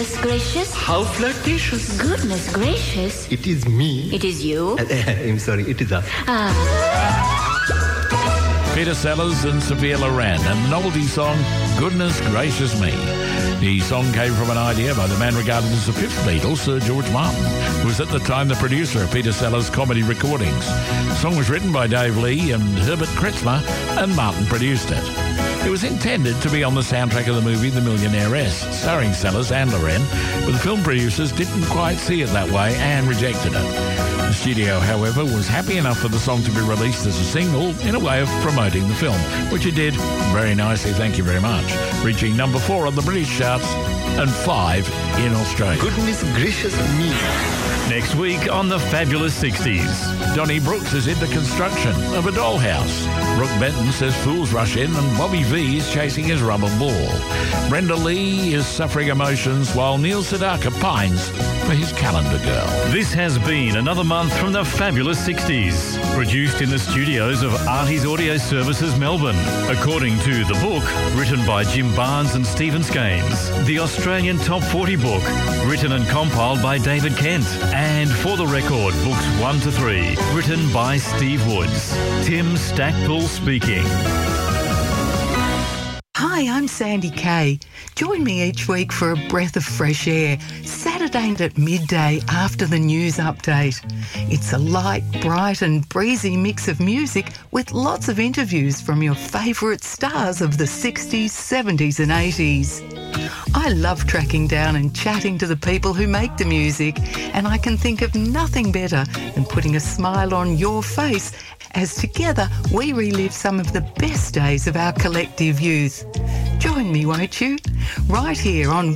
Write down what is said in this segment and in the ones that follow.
Goodness gracious. How flirtatious. Goodness gracious. It is me. It is you. I'm sorry, it is us. Peter Sellers and Sophia Loren and the novelty song Goodness Gracious Me. The song came from an idea by the man regarded as the fifth Beatle, Sir George Martin, who was at the time the producer of Peter Sellers' comedy recordings. The song was written by Dave Lee and Herbert Kretzmer, and Martin produced it. It was intended to be on the soundtrack of the movie The Millionairess, starring Sellers and Loren, but the film producers didn't quite see it that way and rejected it. The studio, however, was happy enough for the song to be released as a single in a way of promoting the film, which it did very nicely, thank you very much, reaching number 4 on the British charts and 5 in Australia. Goodness gracious me. Next week on the Fabulous 60s. Donnie Brooks is into construction of a dollhouse. Brooke Benton says fools rush in and Bobby V is chasing his rubber ball. Brenda Lee is suffering emotions while Neil Sedaka pines for his calendar girl. This has been another month from the Fabulous 60s, produced in the studios of Artie's Audio Services, Melbourne. According to the book, written by Jim Barnes and Stephen Skanes, the Australian Top 40 book, written and compiled by David Kent, and For the Record, books 1 to 3, written by Steve Woods. Tim Stackpool speaking. Hi, I'm Sandy Kay. Join me each week for a breath of fresh air, Saturday at midday after the news update. It's a light, bright and breezy mix of music with lots of interviews from your favourite stars of the 60s, 70s and 80s. I love tracking down and chatting to the people who make the music, and I can think of nothing better than putting a smile on your face as together we relive some of the best days of our collective youth. Join me, won't you? Right here on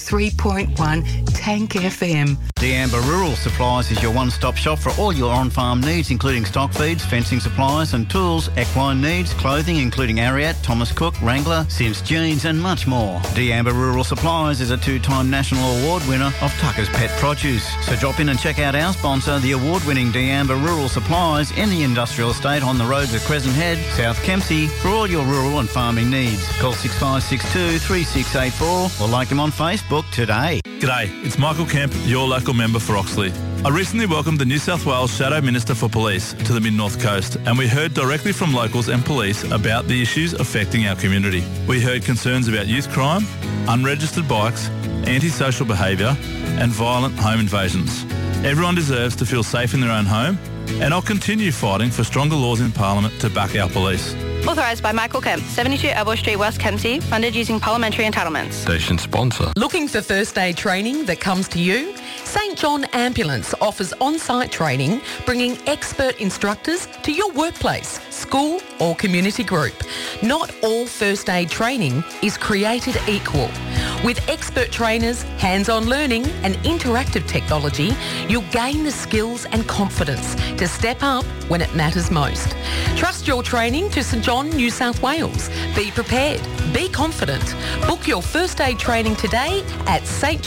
103.1 Tank FM. D'Amber Rural Supplies is your one-stop shop for all your on-farm needs, including stock feeds, fencing supplies and tools, equine needs, clothing including Ariat, Thomas Cook, Wrangler, Sims Jeans and much more. D'Amber Rural Supplies is a 2-time national award winner of Tucker's Pet Produce. So drop in and check out our sponsor, the award-winning D'Amber Rural Supplies in the industrial estate on the roads of Crescent Head, South Kempsey, for all your rural and farming needs. Call 6562 3684 or like them on Facebook today. G'day, it's Michael Kemp, your local member for Oxley. I recently welcomed the New South Wales Shadow Minister for Police to the Mid-North Coast, and we heard directly from locals and police about the issues affecting our community. We heard concerns about youth crime, unregistered bikes, antisocial behaviour and violent home invasions. Everyone deserves to feel safe in their own home, and I'll continue fighting for stronger laws in Parliament to back our police. Authorised by Michael Kemp, 72 Elbow Street, West Kempsey, funded using parliamentary entitlements. Station sponsor. Looking for first aid training that comes to you? St John Ambulance offers on-site training, bringing expert instructors to your workplace, school or community group. Not all first aid training is created equal. With expert trainers, hands-on learning and interactive technology, you'll gain the skills and confidence to step up when it matters most. Trust your training to St John, New South Wales. Be prepared. Be confident. Book your first aid training today at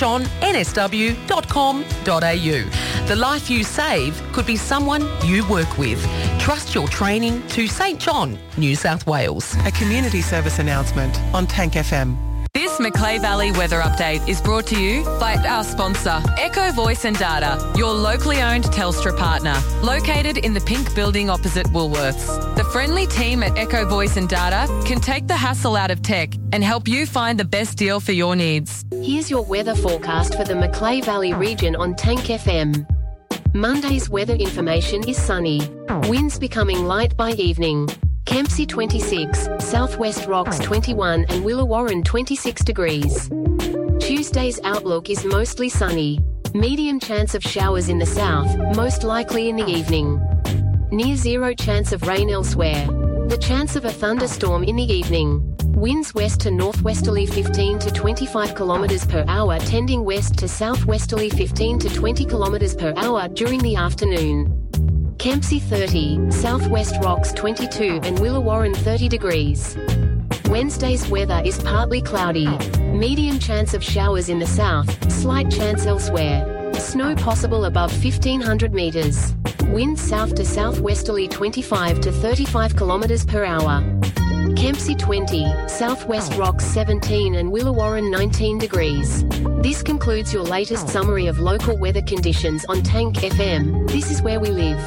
stjohnsw.com.au. The life you save could be someone you work with. Trust your training to St John, New South Wales. A community service announcement on Tank FM. This Macleay Valley weather update is brought to you by our sponsor, Echo Voice and Data, your locally owned Telstra partner, located in the pink building opposite Woolworths. The friendly team at Echo Voice and Data can take the hassle out of tech and help you find the best deal for your needs. Here's your weather forecast for the Macleay Valley region on Tank FM. Monday's weather information is sunny. Winds becoming light by evening. Kempsey 26, Southwest Rocks 21 and Willawarren 26 degrees. Tuesday's outlook is mostly sunny. Medium chance of showers in the south, most likely in the evening. Near zero chance of rain elsewhere. The chance of a thunderstorm in the evening. Winds west to northwesterly 15 to 25 km per hour, tending west to southwesterly 15 to 20 km per hour during the afternoon. Kempsey 30, Southwest Rocks 22 and Willawarren 30 degrees. Wednesday's weather is partly cloudy. Medium chance of showers in the south, slight chance elsewhere. Snow possible above 1,500 metres. Winds south to southwesterly 25 to 35 km per hour. Kempsey 20, Southwest Rocks 17 and Willawarren 19 degrees. This concludes your latest summary of local weather conditions on Tank FM. This is where we live.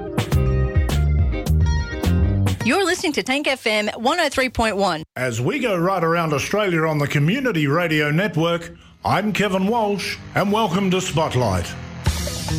You're listening to Tank FM 103.1. As we go right around Australia on the Community Radio Network, I'm Kevin Walsh and welcome to Spotlight.